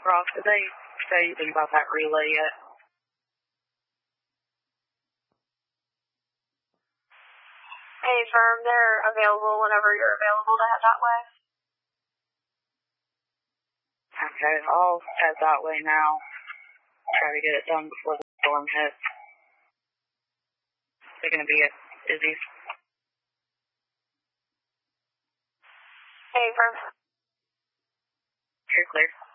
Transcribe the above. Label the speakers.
Speaker 1: Ross, did they say anything about that relay yet?
Speaker 2: Hey, firm, they're available whenever you're available to head that way.
Speaker 1: Okay, I'll head that way now. Try to get it done before the storm hits. They're going to be at Izzy's.
Speaker 2: Hey, firm.
Speaker 1: You're clear.